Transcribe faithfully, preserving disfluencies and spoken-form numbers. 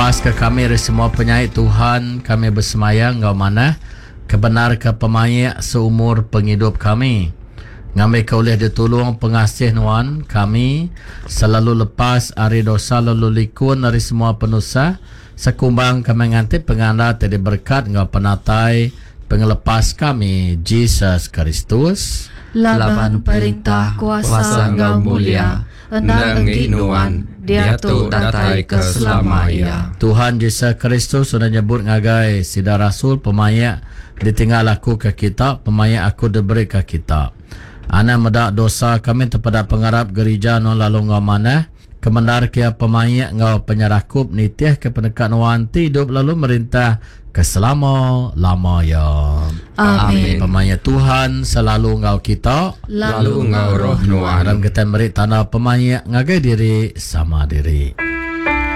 Lepas ke kami dari semua penyakit Tuhan, kami bersemayang ngau mana kebenar ke pemayak seumur penghidup kami. Ngambil ke oleh ditolong pengasih Tuhan kami selalu lepas dari dosa lalu likun dari semua penusa sekumbang kami nganti penganda tadi berkat ngau penatai pengelepas kami Yesus Kristus. Laban perintah kuasa ngau mulia enang inuan dia tu datai keselamaya. Tuhan Yesus Kristus sudah nyebut ngagai sida rasul pemayak ditinggal aku ke kita, pemayak aku diberi ke kita. Ana medak dosa kami terpada pengarap gereja no lalu ngau mana kemendar kia pemayak ngau penyerakup nitiah ke pendekat wanti hidup lalu merintah keselama lama ya. Amin. Pemayak Tuhan selalu ngau kita, Lalu ngau roh nuan. dalam kita beri tanah pemayak ngagai diri sama diri.